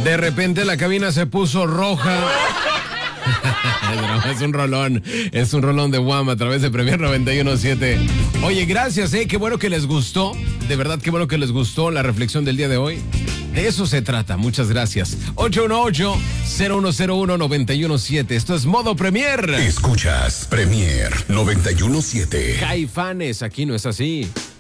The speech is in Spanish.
De repente la cabina se puso roja. No, es un rolón de Wham a través de Premier 91.7. Oye, gracias, qué bueno que les gustó. De verdad, qué bueno que les gustó la reflexión del día de hoy. De eso se trata, muchas gracias. 818-0101-917. Esto es Modo Premier. Escuchas Premier 91.7. Caifanes, aquí no es así.